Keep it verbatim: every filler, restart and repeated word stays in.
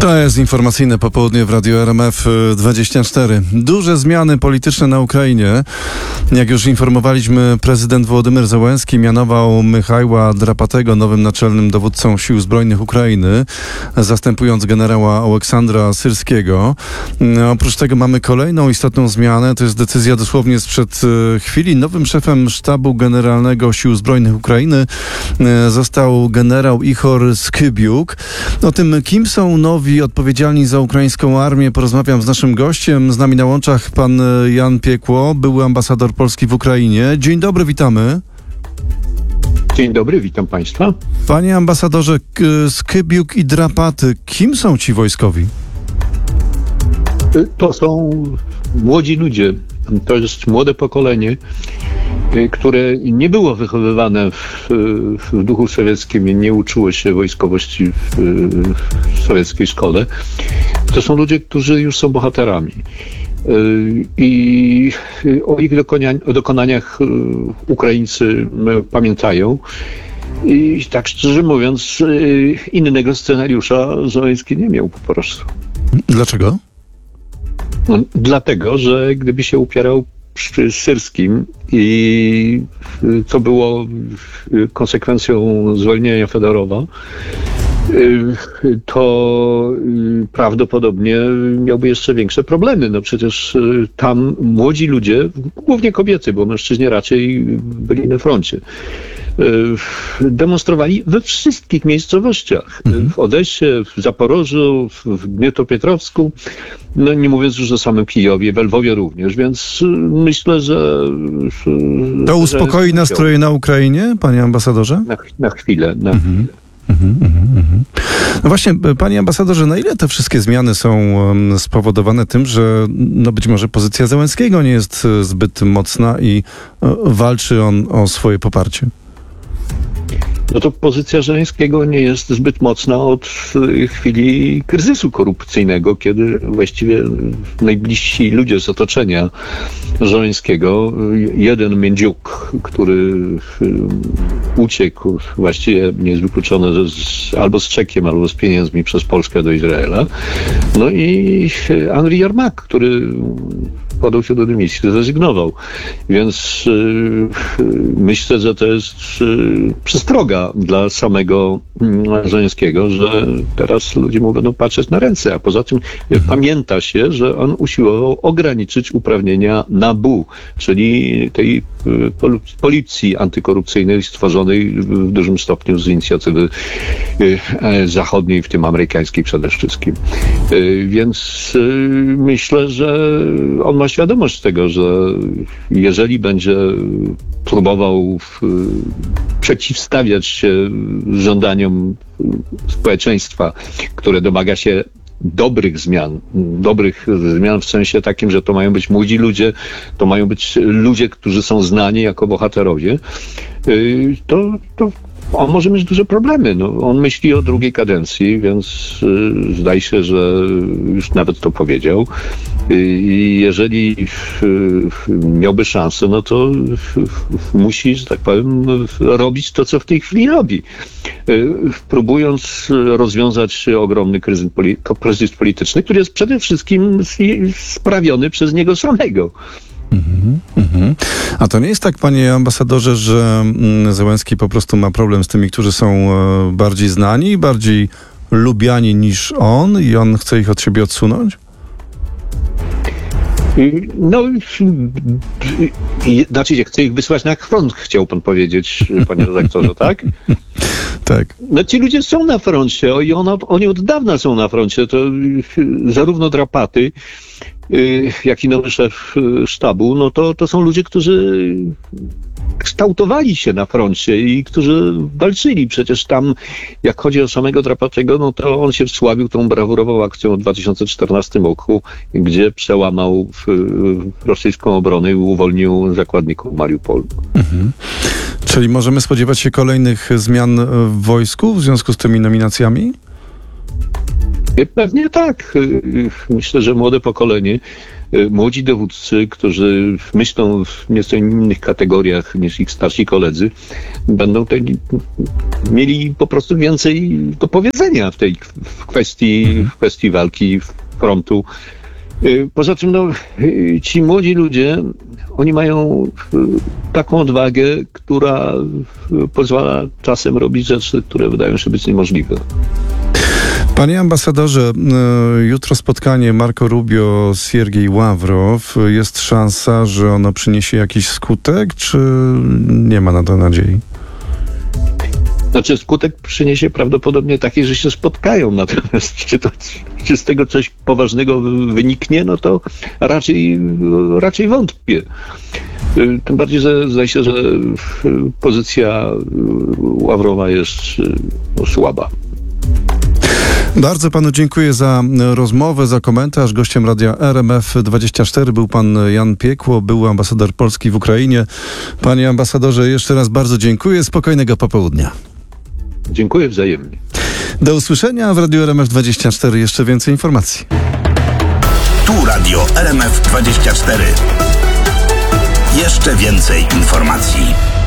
To jest informacyjne popołudnie w Radiu R M F dwadzieścia cztery. Duże zmiany polityczne na Ukrainie. Jak już informowaliśmy, prezydent Wołodymyr Zełenski mianował Michajła Drapatego nowym naczelnym dowódcą Sił Zbrojnych Ukrainy, zastępując generała Oleksandra Syrskiego. Oprócz tego mamy kolejną istotną zmianę. To jest decyzja dosłownie sprzed chwili. Nowym szefem sztabu generalnego Sił Zbrojnych Ukrainy został generał Ichor Skybiuk. O tym, kim są nowi odpowiedzialni za ukraińską armię, porozmawiam z naszym gościem. Z nami na łączach pan Jan Piekło, były ambasador Polski w Ukrainie. Dzień dobry, witamy. Dzień dobry, witam państwa. Panie ambasadorze, Skybiuk i Drapaty, kim są ci wojskowi? To są młodzi ludzie, to jest młode pokolenie, które nie było wychowywane w, w duchu sowieckim, nie uczyło się wojskowości w, w sowieckiej szkole. To są ludzie, którzy już są bohaterami. I o ich dokonaniach Ukraińcy pamiętają. I tak szczerze mówiąc, innego scenariusza Zełenski nie miał po prostu. Dlaczego? No, dlatego, że gdyby się upierał przy Syrskim i co było konsekwencją zwolnienia Fedorowa, to prawdopodobnie miałby jeszcze większe problemy. No przecież tam młodzi ludzie, głównie kobiety, bo mężczyźni raczej byli na froncie, demonstrowali we wszystkich miejscowościach. W Odessie, w Zaporożu, w Dniepropietrowsku, no nie mówiąc już o samym Kijowie, w Lwowie również, więc myślę, że... To uspokoi że nastroje na Ukrainie, panie ambasadorze? Na, na chwilę, na mhm. chwilę. Mhm, mhm, mhm. No właśnie, panie ambasadorze, na ile te wszystkie zmiany są spowodowane tym, że no być może pozycja Zełenskiego nie jest zbyt mocna i walczy on o swoje poparcie? No to pozycja Zełenskiego nie jest zbyt mocna od chwili kryzysu korupcyjnego, kiedy właściwie najbliżsi ludzie z otoczenia Zełenskiego, jeden Międziuk, który uciekł, właściwie nie jest wykluczone, z, albo z czekiem, albo z pieniędzmi przez Polskę do Izraela, no i Andriy Yermak, który podał się do dymisji, zrezygnował. Więc yy, myślę, że to jest yy, przestroga dla samego yy, Zełenskiego, że teraz ludzie mu będą patrzeć na ręce, a poza tym yy, pamięta się, że on usiłował ograniczyć uprawnienia N A B U, czyli tej yy, policji antykorupcyjnej stworzonej w dużym stopniu z inicjatywy yy, zachodniej, w tym amerykańskiej przede wszystkim. Yy, więc yy, myślę, że on ma świadomość tego, że jeżeli będzie próbował w, przeciwstawiać się żądaniom społeczeństwa, które domaga się dobrych zmian, dobrych zmian w sensie takim, że to mają być młodzi ludzie, to mają być ludzie, którzy są znani jako bohaterowie, to, to on może mieć duże problemy. No, on myśli o drugiej kadencji, więc y, zdaje się, że już nawet to powiedział. I y, jeżeli y, miałby szansę, no to y, musi, że tak powiem, robić to, co w tej chwili robi. Y, próbując rozwiązać ogromny kryzys, poli- kryzys polityczny, który jest przede wszystkim sprawiony przez niego samego. Mhm, mhm. A to nie jest tak, panie ambasadorze, że Zełenski po prostu ma problem z tymi, którzy są bardziej znani, bardziej lubiani niż on i on chce ich od siebie odsunąć? No, znaczy, chce ich wysłać na front, chciał pan powiedzieć, panie redaktorze, tak? Tak. No ci ludzie są na froncie i ono, oni od dawna są na froncie. To zarówno Drapaty, jak i nowy szef sztabu, no to, to są ludzie, którzy kształtowali się na froncie i którzy walczyli. Przecież tam, jak chodzi o samego Drapatego, no to on się wsławił tą brawurową akcją w dwa tysiące czternastym roku, gdzie przełamał w, w rosyjską obronę i uwolnił zakładników Mariupolu. Mhm. Czyli możemy spodziewać się kolejnych zmian w wojsku w związku z tymi nominacjami? Pewnie tak. Myślę, że młode pokolenie Młodzi dowódcy, którzy myślą w nieco innych kategoriach niż ich starsi koledzy, będą te, mieli po prostu więcej do powiedzenia w tej w kwestii, w kwestii walki frontu. Poza czym no, ci młodzi ludzie, oni mają taką odwagę, która pozwala czasem robić rzeczy, które wydają się być niemożliwe. Panie ambasadorze, jutro spotkanie Marco Rubio, Siergiej Ławrow. Jest szansa, że ono przyniesie jakiś skutek, czy nie ma na to nadziei? Znaczy skutek przyniesie prawdopodobnie taki, że się spotkają, natomiast czy, to, czy z tego coś poważnego wyniknie, no to raczej, raczej wątpię. Tym bardziej, że zdaje się, że pozycja Ławrowa jest no, słaba. Bardzo panu dziękuję za rozmowę, za komentarz. Gościem radia R M F dwadzieścia cztery był pan Jan Piekło, był ambasador Polski w Ukrainie. Panie ambasadorze, jeszcze raz bardzo dziękuję. Spokojnego popołudnia. Dziękuję wzajemnie. Do usłyszenia w Radiu R M F dwadzieścia cztery. Jeszcze więcej informacji. Tu Radio R M F dwadzieścia cztery. Jeszcze więcej informacji.